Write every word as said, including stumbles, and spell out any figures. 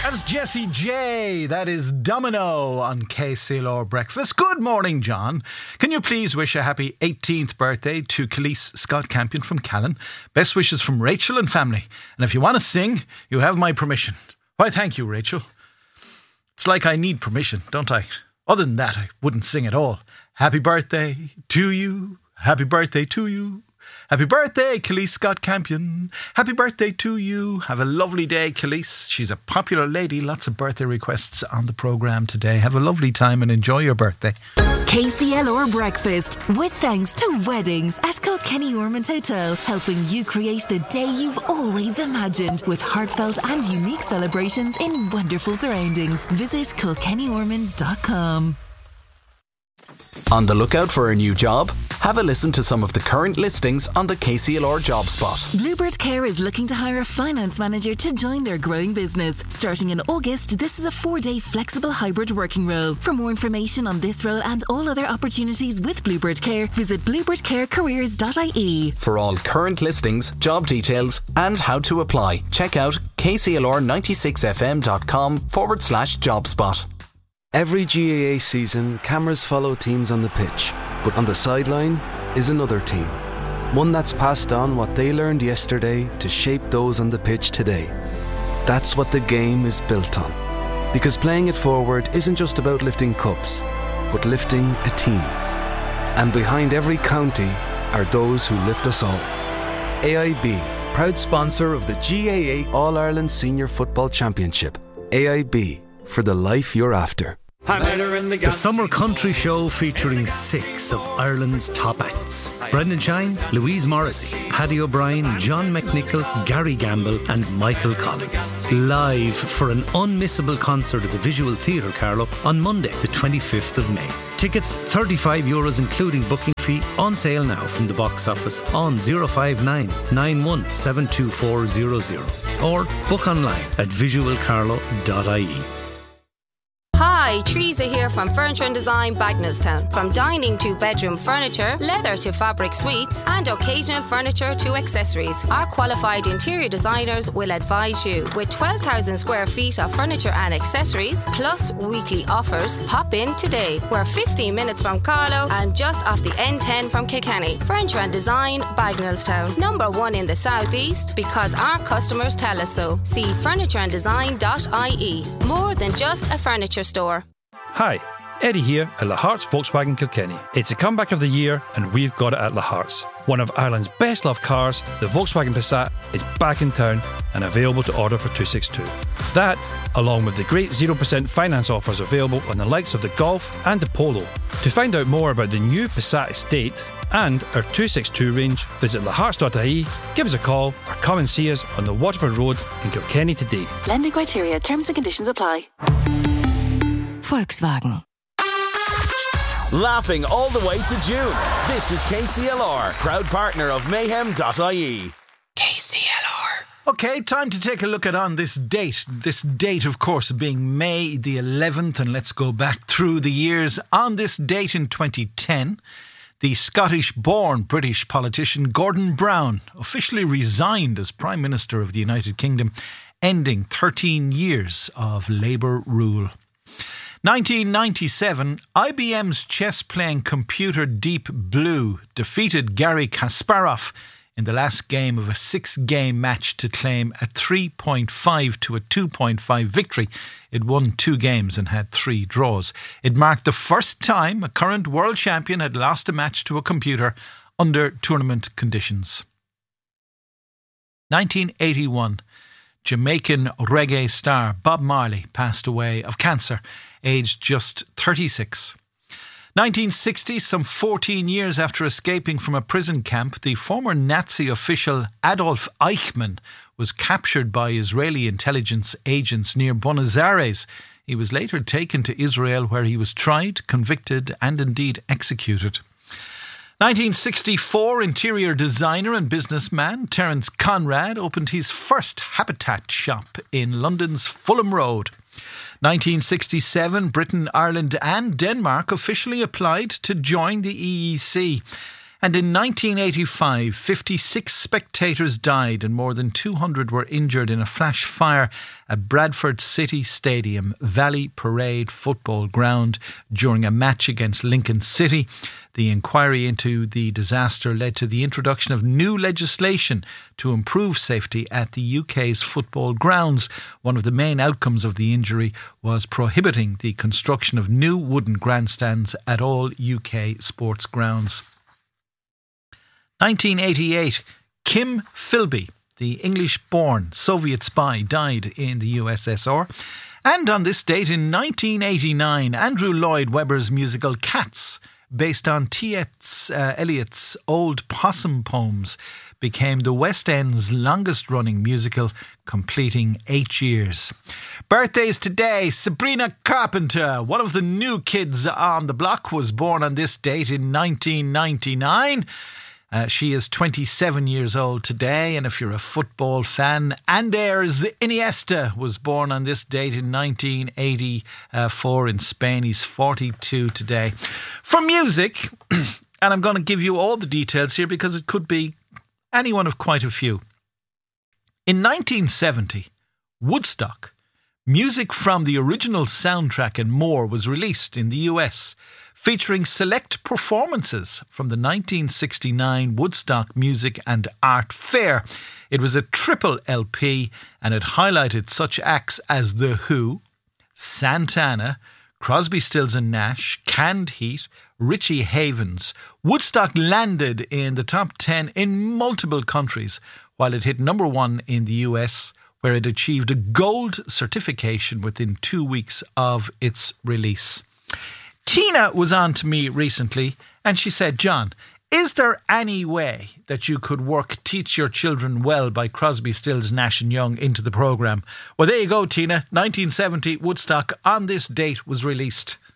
That's Jessie J. That is Domino on K C L R Breakfast. Good morning, John. Can you please wish a happy eighteenth birthday to Khalees Scott Campion from Callan? Best wishes from Rachel and family. And if you want to sing, you have my permission. Why, thank you, Rachel. It's like I need permission, don't I? Other than that, I wouldn't sing at all. Happy birthday to you. Happy birthday to you. Happy birthday, Khalees Scott Campion. Happy birthday to you. Have a lovely day, Khalees. She's a popular lady. Lots of birthday requests on the programme today. Have a lovely time and enjoy your birthday. K C L R Breakfast, with thanks to Weddings at Kilkenny Ormond Hotel, helping you create the day you've always imagined with heartfelt and unique celebrations in wonderful surroundings. Visit kilkenny ormonds dot com. On the lookout for a new job? Have a listen to some of the current listings on the K C L R Job Spot. Bluebird Care is looking to hire a finance manager to join their growing business. Starting in August, this is a four-day flexible hybrid working role. For more information on this role and all other opportunities with Bluebird Care, visit bluebird care careers dot I E. For all current listings, job details and how to apply, check out k c l r nine six f m dot com forward slash job spot. Every G A A season, cameras follow teams on the pitch, but on the sideline is another team. One that's passed on what they learned yesterday to shape those on the pitch today. That's what the game is built on. Because playing it forward isn't just about lifting cups, but lifting a team. And behind every county are those who lift us all. A I B, proud sponsor of the G A A All-Ireland Senior Football Championship. A I B, for the life you're after. The Summer Country Show featuring six of Ireland's top acts. Brendan Shine, Louise Morrissey, Paddy O'Brien, John McNichol, Gary Gamble and Michael Collins. Live for an unmissable concert at the Visual Theatre, Carlow, on Monday the twenty-fifth of May. Tickets thirty-five euros including booking fee, on sale now from the box office on zero five nine, nine one seven two four zero zero or book online at visual carlow dot I E. Hi, Teresa here from Furniture and Design, Bagnallstown. From dining to bedroom furniture, leather to fabric suites, and occasional furniture to accessories, our qualified interior designers will advise you. With twelve thousand square feet of furniture and accessories, plus weekly offers, hop in today. We're fifteen minutes from Carlow and just off the N ten from Kilkenny. Furniture and Design, Bagnallstown. Number one in the southeast because our customers tell us so. See furniture and design dot I E. More than just a furniture store. Hi, Eddie here at Lahart's Volkswagen Kilkenny. It's a comeback of the year and we've got it at Lahart's. One of Ireland's best loved cars, the Volkswagen Passat, is back in town and available to order for two sixty-two. That, along with the great zero percent finance offers available on the likes of the Golf and the Polo. To find out more about the new Passat estate and our two sixty-two range, visit laharts dot I E, give us a call or come and see us on the Waterford Road in Kilkenny today. Lending criteria, terms and conditions apply. Volkswagen. Laughing all the way to June. This is K C L R, proud partner of mayhem dot I E. K C L R. Okay, time to take a look at on this date. This date, of course, being May the eleventh, and let's go back through the years. On this date in twenty ten, the Scottish-born British politician Gordon Brown officially resigned as Prime Minister of the United Kingdom, ending thirteen years of Labour rule. nineteen ninety-seven, I B M's chess-playing computer Deep Blue defeated Garry Kasparov in the last game of a six-game match to claim a three point five to a two point five victory. It won two games and had three draws. It marked the first time a current world champion had lost a match to a computer under tournament conditions. nineteen eighty-one, Jamaican reggae star Bob Marley passed away of cancer, aged just thirty-six. nineteen sixty, some fourteen years after escaping from a prison camp, the former Nazi official Adolf Eichmann was captured by Israeli intelligence agents near Buenos Aires. He was later taken to Israel, where he was tried, convicted and indeed executed. nineteen sixty-four, interior designer and businessman Terence Conrad opened his first Habitat shop in London's Fulham Road. nineteen sixty-seven, Britain, Ireland and Denmark officially applied to join the E E C. And in nineteen eighty-five, fifty-six spectators died and more than two hundred were injured in a flash fire at Bradford City Stadium, Valley Parade Football Ground, during a match against Lincoln City. The inquiry into the disaster led to the introduction of new legislation to improve safety at the U K's football grounds. One of the main outcomes of the injury was prohibiting the construction of new wooden grandstands at all U K sports grounds. nineteen eighty-eight, Kim Philby, the English-born Soviet spy, died in the U S S R. And on this date in nineteen eighty-nine, Andrew Lloyd Webber's musical Cats, based on T S Uh, Eliot's Old Possum poems, became the West End's longest-running musical, completing eight years. Birthdays today: Sabrina Carpenter, one of the new kids on the block, was born on this date in nineteen ninety-nine. Uh, she is twenty-seven years old today, and if you're a football fan, Anders Iniesta was born on this date in nineteen eighty-four in Spain. He's forty-two today. For music, and I'm going to give you all the details here because it could be any one of quite a few. In nineteen seventy, Woodstock, music from the original soundtrack and more was released in the U S, featuring select performances from the nineteen sixty-nine Woodstock Music and Art Fair. It was a triple L P and it highlighted such acts as The Who, Santana, Crosby, Stills and Nash, Canned Heat, Richie Havens. Woodstock landed in the top ten in multiple countries, while it hit number one in the U S, where it achieved a gold certification within two weeks of its release. Tina was on to me recently and she said, John, is there any way that you could work Teach Your Children Well by Crosby, Stills, Nash and Young into the programme? Well, there you go, Tina. nineteen seventy, Woodstock on this date was released.